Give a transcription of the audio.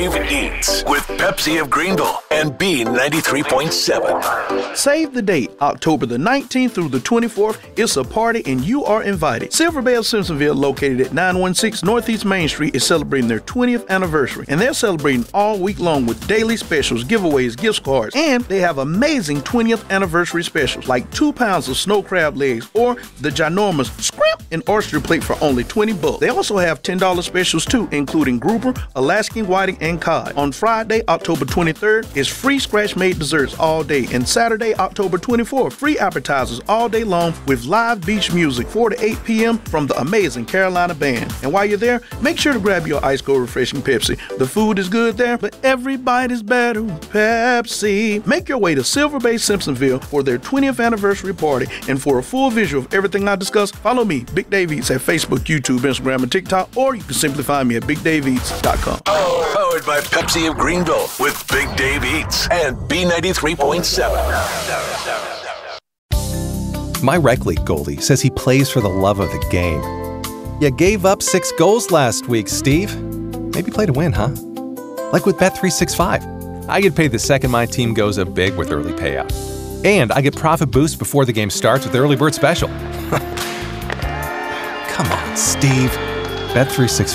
Dave Eats with Pepsi of Greenville and B93.7. Save the date, October the 19th through the 24th. It's a party and you are invited. Silver Bay of Simpsonville, located at 916 Northeast Main Street, is celebrating their 20th anniversary. And they're celebrating all week long with daily specials, giveaways, gift cards, and they have amazing 20th anniversary specials like 2 pounds of snow crab legs or the ginormous scrimp and oyster plate for only $20. They also have $10 specials too, including grouper, Alaskan whiting, and cod. On Friday, October 23rd, is free scratch-made desserts all day, and Saturday, October 24th, free appetizers all day long with live beach music 4 to 8 p.m. from the amazing Carolina Band. And while you're there, make sure to grab your ice cold refreshing Pepsi. The food is good there, but everybody's better with Pepsi. Make your way to Silver Bay Simpsonville for their 20th anniversary party, and for a full visual of everything I discussed, follow me, Big Dave Eats, at Facebook, YouTube, Instagram, and TikTok, or you can simply find me at BigDaveEats.com. Powered by Pepsi of Greenville with Big Dave Eats and B93.7. My rec league goalie says he plays for the love of the game. You gave up 6 goals last week, Steve. Maybe play to win, huh? Like with Bet365. I get paid the second my team goes up big with early payout. And I get profit boost before the game starts with Early Bird Special. Come on, Steve. Bet365.